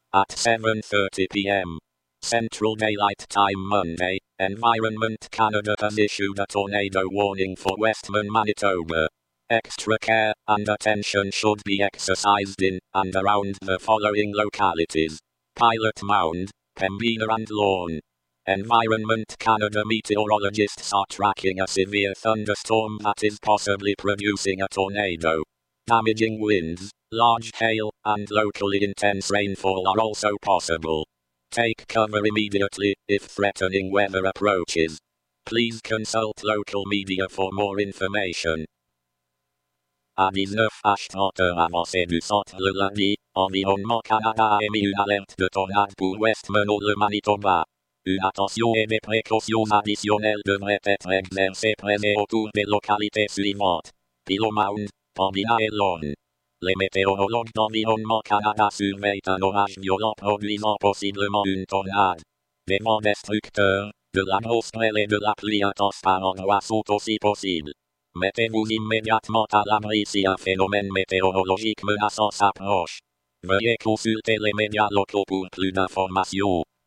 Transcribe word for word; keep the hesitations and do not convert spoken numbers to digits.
At seven thirty p m Central Daylight Time Monday, Environment Canada has issued a tornado warning for Western Manitoba. Extra care and attention should be exercised in and around the following localities: Pilot Mound, Pembina and Lorne. Environment Canada meteorologists are tracking a severe thunderstorm that is possibly producing a tornado. Damaging winds, large hail, and locally intense rainfall are also possible. Take cover immediately if threatening weather approaches. Please consult local media for more information. À dix-neuf heures trente avancée du centre le lundi, Environnement Canada a émis une alerte de tornade pour Westmount le Manitoba. Une attention et des précautions additionnelles devraient être exercées près et autour des localités suivantes: Pilot Mound, Pembina et Lorne. Les météorologues d'Environnement Canada surveillent un orage violent produisant possiblement une tornade. Des vents destructeurs, de la grosse grêle et de la pluie intense par endroits sont aussi possibles. Mettez-vous immédiatement à l'abri si un phénomène météorologique menaçant s'approche. Veuillez consulter les médias locaux pour plus d'informations.